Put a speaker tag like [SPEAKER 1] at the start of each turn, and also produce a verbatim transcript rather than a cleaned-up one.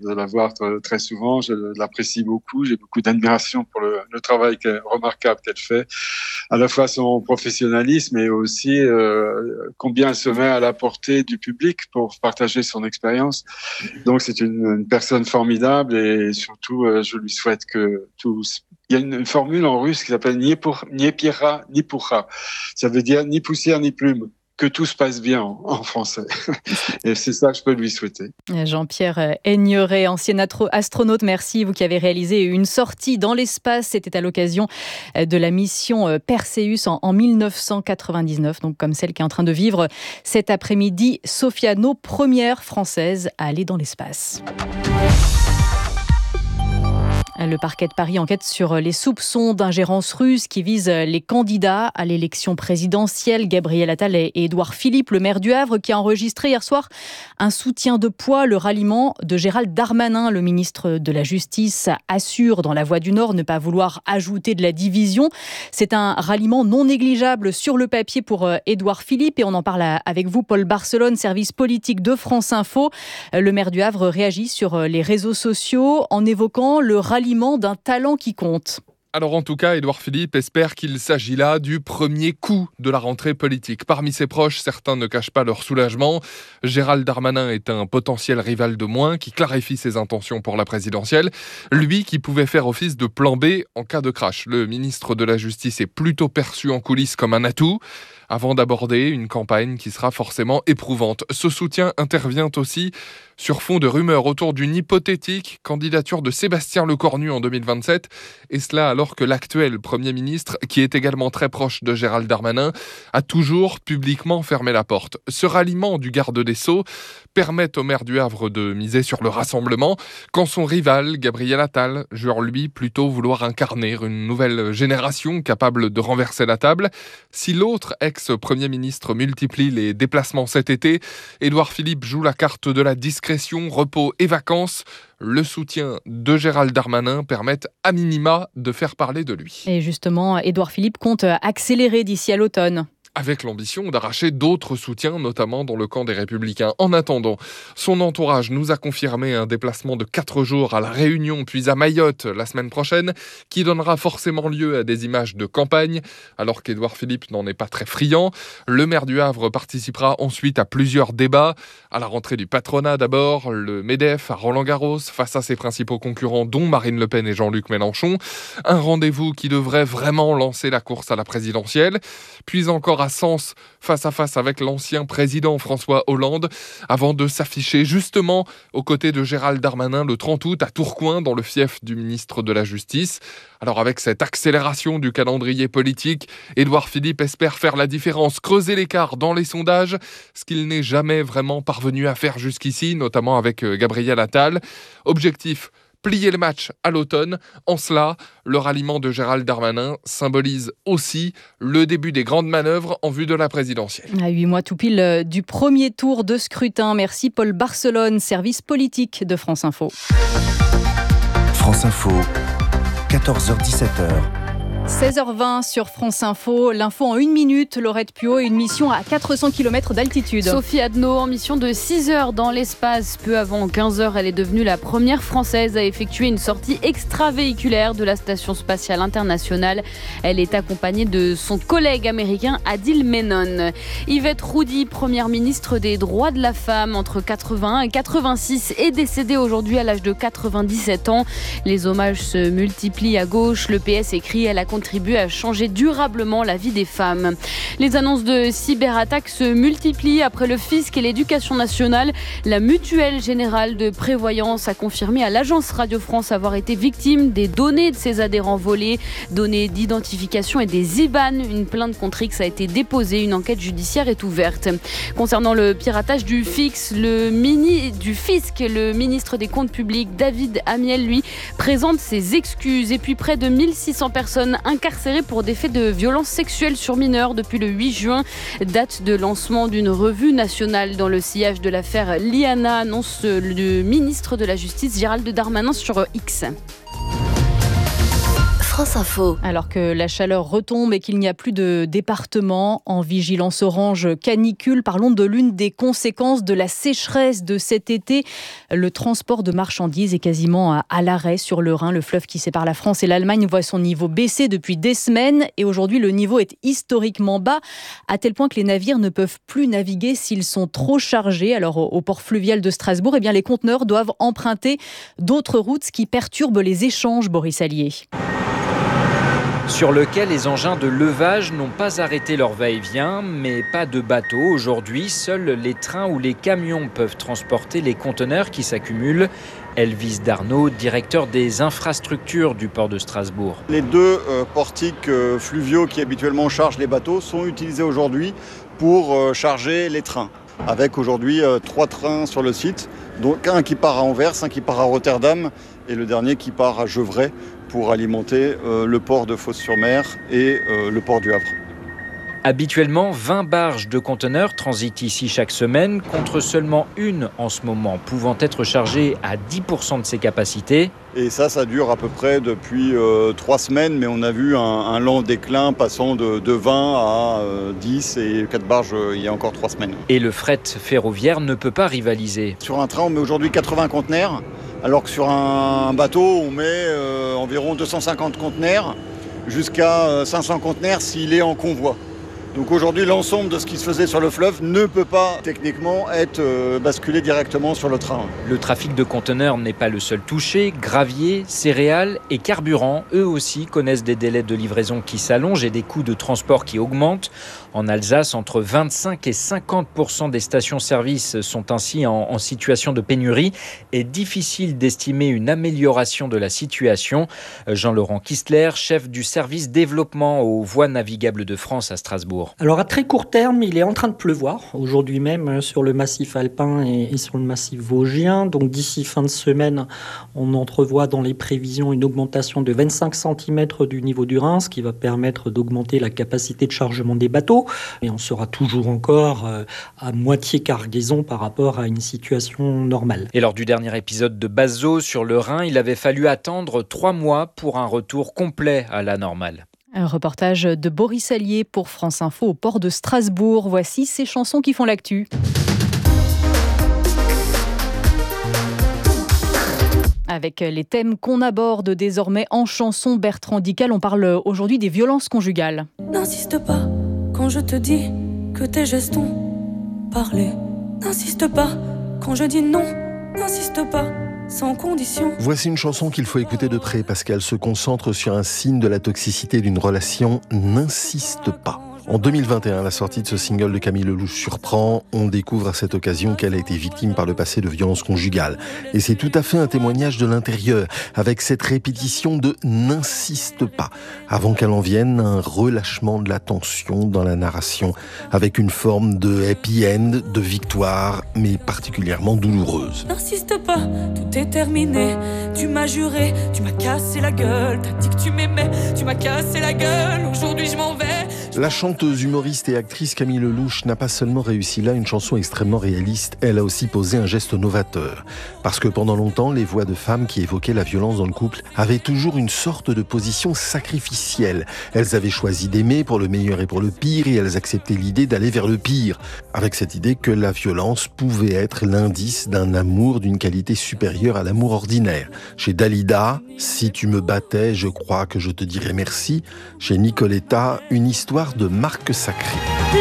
[SPEAKER 1] de la voir très souvent. Je l'apprécie beaucoup. J'ai beaucoup d'admiration pour le, le travail qu'elle, remarquable qu'elle fait, à la fois son professionnalisme et aussi euh, combien elle se met à la portée du public pour partager son expérience. Donc c'est une, une personne formidable et surtout euh, je lui souhaite que tout. Il y a une, une formule en russe qui s'appelle ni pour ni pira ni pourra. Ça veut dire ni poussière ni plume. Que tout se passe bien en, en français. Et c'est ça que je peux lui souhaiter.
[SPEAKER 2] Jean-Pierre Aigneret, ancien astronaute, merci. Vous qui avez réalisé une sortie dans l'espace, c'était à l'occasion de la mission Perseus en, en dix-neuf cent quatre-vingt-dix-neuf, donc comme celle qui est en train de vivre cet après-midi Sophia, nos premières Françaises à aller dans l'espace. Le parquet de Paris enquête sur les soupçons d'ingérence russe qui visent les candidats à l'élection présidentielle. Gabriel Attal et Édouard Philippe, le maire du Havre, qui a enregistré hier soir un soutien de poids, le ralliement de Gérald Darmanin. Le ministre de la Justice assure dans La Voix du Nord ne pas vouloir ajouter de la division. C'est un ralliement non négligeable sur le papier pour Édouard Philippe et on en parle avec vous, Paul Barcelone, service politique de France Info. Le maire du Havre réagit sur les réseaux sociaux en évoquant le ralliement d'un talent qui compte.
[SPEAKER 3] Alors en tout cas, Édouard Philippe espère qu'il s'agit là du premier coup de la rentrée politique. Parmi ses proches, certains ne cachent pas leur soulagement. Gérald Darmanin est un potentiel rival de moins qui clarifie ses intentions pour la présidentielle. Lui qui pouvait faire office de plan B en cas de crash. Le ministre de la Justice est plutôt perçu en coulisses comme un atout, avant d'aborder une campagne qui sera forcément éprouvante. Ce soutien intervient aussi sur fond de rumeurs autour d'une hypothétique candidature de Sébastien Lecornu en deux mille vingt-sept, et cela alors que l'actuel Premier ministre, qui est également très proche de Gérald Darmanin, a toujours publiquement fermé la porte. Ce ralliement du garde des Sceaux permet au maire du Havre de miser sur le rassemblement, quand son rival, Gabriel Attal, jure lui plutôt vouloir incarner une nouvelle génération capable de renverser la table. Si l'autre ex-premier ministre multiplie les déplacements cet été, Édouard Philippe joue la carte de la discrétion, repos et vacances. Le soutien de Gérald Darmanin permet à minima de faire parler de lui.
[SPEAKER 2] Et justement, Édouard Philippe compte accélérer d'ici à l'automne.
[SPEAKER 3] Avec l'ambition d'arracher d'autres soutiens, notamment dans le camp des Républicains. En attendant, son entourage nous a confirmé un déplacement de quatre jours à La Réunion, puis à Mayotte la semaine prochaine, qui donnera forcément lieu à des images de campagne, alors qu'Édouard Philippe n'en est pas très friand. Le maire du Havre participera ensuite à plusieurs débats. À la rentrée du patronat d'abord, le MEDEF à Roland-Garros, face à ses principaux concurrents, dont Marine Le Pen et Jean-Luc Mélenchon. Un rendez-vous qui devrait vraiment lancer la course à la présidentielle. Puis encore à Sens, face à face avec l'ancien président François Hollande, avant de s'afficher justement aux côtés de Gérald Darmanin le trente août à Tourcoing, dans le fief du ministre de la Justice. Alors avec cette accélération du calendrier politique, Édouard Philippe espère faire la différence, creuser l'écart dans les sondages, ce qu'il n'est jamais vraiment parvenu à faire jusqu'ici, notamment avec Gabriel Attal. Objectif: plier le match à l'automne. En cela, le ralliement de Gérald Darmanin symbolise aussi le début des grandes manœuvres en vue de la présidentielle.
[SPEAKER 2] À huit mois tout pile du premier tour de scrutin. Merci Paul Barcelone, service politique de France Info.
[SPEAKER 4] France Info, quatorze heures dix-sept heures.
[SPEAKER 2] seize heures vingt sur France Info, l'info en une minute. Laurette Puot, une mission à quatre cents kilomètres d'altitude.
[SPEAKER 5] Sophie Adno en mission de six heures dans l'espace. Peu avant quinze heures, elle est devenue la première Française à effectuer une sortie extravéhiculaire de la Station spatiale internationale. Elle est accompagnée de son collègue américain Adil Menon. Yvette Roudy, première ministre des droits de la femme entre quatre-vingt-un et quatre-vingt-six, est décédée aujourd'hui à l'âge de quatre-vingt-dix-sept ans. Les hommages se multiplient à gauche. Le P S écrit: elle a contribuer à changer durablement la vie des femmes. Les annonces de cyberattaques se multiplient après le fisc et l'éducation nationale. La Mutuelle Générale de Prévoyance a confirmé à l'agence Radio France avoir été victime des données de ses adhérents volées, données d'identification et des I B A N. Une plainte contre X a été déposée, une enquête judiciaire est ouverte. Concernant le piratage du, fix, le mini, du fisc, le ministre des Comptes publics, David Amiel, lui, présente ses excuses. Et puis près de mille six cents personnes incarcérées pour des faits de violences sexuelles sur mineurs depuis le huit juin, date de lancement d'une revue nationale dans le sillage de l'affaire Liana, annonce le ministre de la Justice Gérald Darmanin sur X.
[SPEAKER 6] France Info.
[SPEAKER 2] Alors que la chaleur retombe et qu'il n'y a plus de département en vigilance orange canicule, parlons de l'une des conséquences de la sécheresse de cet été. Le transport de marchandises est quasiment à, à l'arrêt sur le Rhin. Le fleuve qui sépare la France et l'Allemagne voit son niveau baisser depuis des semaines et aujourd'hui le niveau est historiquement bas, à tel point que les navires ne peuvent plus naviguer s'ils sont trop chargés. Alors au, au port fluvial de Strasbourg, eh bien, les conteneurs doivent emprunter d'autres routes, ce qui perturbe les échanges, Boris Allier.
[SPEAKER 7] Sur lequel les engins de levage n'ont pas arrêté leur va-et-vient, mais pas de bateaux. Aujourd'hui, seuls les trains ou les camions peuvent transporter les conteneurs qui s'accumulent. Elvis Darnaud, directeur des infrastructures du port de Strasbourg.
[SPEAKER 8] Les deux euh, portiques euh, fluviaux qui habituellement chargent les bateaux sont utilisés aujourd'hui pour euh, charger les trains. Avec aujourd'hui euh, trois trains sur le site, donc un qui part à Anvers, un qui part à Rotterdam et le dernier qui part à Gevrey pour alimenter euh, le port de Fos-sur-Mer et euh, le port du Havre.
[SPEAKER 7] Habituellement, vingt barges de conteneurs transitent ici chaque semaine, contre seulement une en ce moment, pouvant être chargée à dix pour cent de ses capacités.
[SPEAKER 8] Et ça, ça dure à peu près depuis euh, trois semaines, mais on a vu un, un lent déclin passant de, de vingt à euh, dix et quatre barges euh, il y a encore trois semaines.
[SPEAKER 7] Et le fret ferroviaire ne peut pas rivaliser.
[SPEAKER 8] Sur un train, on met aujourd'hui quatre-vingts conteneurs, alors que sur un bateau, on met euh, environ deux cent cinquante conteneurs, jusqu'à cinq cents conteneurs s'il est en convoi. Donc aujourd'hui, l'ensemble de ce qui se faisait sur le fleuve ne peut pas techniquement être euh, basculé directement sur le train.
[SPEAKER 7] Le trafic de conteneurs n'est pas le seul touché. Gravier, céréales et carburant, eux aussi, connaissent des délais de livraison qui s'allongent et des coûts de transport qui augmentent. En Alsace, entre vingt-cinq et cinquante pour cent des stations-service sont ainsi en, en situation de pénurie. Et difficile d'estimer une amélioration de la situation. Jean-Laurent Kistler, chef du service développement aux voies navigables de France à Strasbourg.
[SPEAKER 9] Alors à très court terme, il est en train de pleuvoir, aujourd'hui même sur le massif alpin et sur le massif vosgien. Donc d'ici fin de semaine, on entrevoit dans les prévisions une augmentation de vingt-cinq centimètres du niveau du Rhin, ce qui va permettre d'augmenter la capacité de chargement des bateaux. Et on sera toujours encore à moitié cargaison par rapport à une situation normale.
[SPEAKER 7] Et lors du dernier épisode de basse eau sur le Rhin, il avait fallu attendre trois mois pour un retour complet à la normale.
[SPEAKER 2] Un reportage de Boris Allier pour France Info au port de Strasbourg. Voici ces chansons qui font l'actu. Avec les thèmes qu'on aborde désormais en chanson, Bertrand Dical, on parle aujourd'hui des violences conjugales.
[SPEAKER 10] N'insiste pas quand je te dis que tes gestes ont parlé. N'insiste pas quand je dis non. N'insiste pas. Sans condition.
[SPEAKER 11] Voici une chanson qu'il faut écouter de près parce qu'elle se concentre sur un signe de la toxicité d'une relation. N'insiste pas. En deux mille vingt et un, la sortie de ce single de Camille Lelouch surprend. On découvre à cette occasion qu'elle a été victime par le passé de violences conjugales. Et c'est tout à fait un témoignage de l'intérieur, avec cette répétition de « n'insiste pas », avant qu'elle en vienne un relâchement de la tension dans la narration, avec une forme de happy end, de victoire, mais particulièrement douloureuse.
[SPEAKER 10] N'insiste pas, tout est terminé. Tu m'as juré, tu m'as cassé la gueule. T'as dit que tu m'aimais, tu m'as cassé la gueule. Aujourd'hui je m'en vais.
[SPEAKER 11] La chanteuse, humoriste et actrice Camille Lelouch n'a pas seulement réussi là une chanson extrêmement réaliste, elle a aussi posé un geste novateur. Parce que pendant longtemps, les voix de femmes qui évoquaient la violence dans le couple avaient toujours une sorte de position sacrificielle. Elles avaient choisi d'aimer pour le meilleur et pour le pire, et elles acceptaient l'idée d'aller vers le pire, avec cette idée que la violence pouvait être l'indice d'un amour d'une qualité supérieure à l'amour ordinaire. Chez Dalida, « Si tu me battais, je crois que je te dirais merci ». Chez Nicoletta, une histoire de marque sacrée.